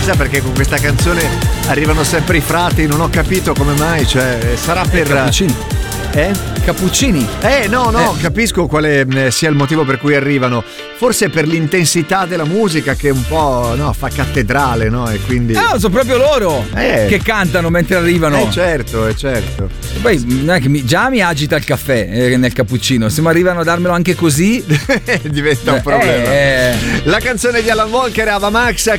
casa perché con questa canzone arrivano sempre i frati, non ho capito come mai, cioè sarà per Cappuccini. Cappuccini. No, capisco quale sia il motivo per cui arrivano. Forse per l'intensità della musica che un po' fa cattedrale, no? E quindi sono proprio loro che cantano mentre arrivano. Certo. Poi non è che già mi agita il caffè nel cappuccino. Se mi arrivano a darmelo anche così diventa un problema. La canzone di Alan Walker, Ava Max,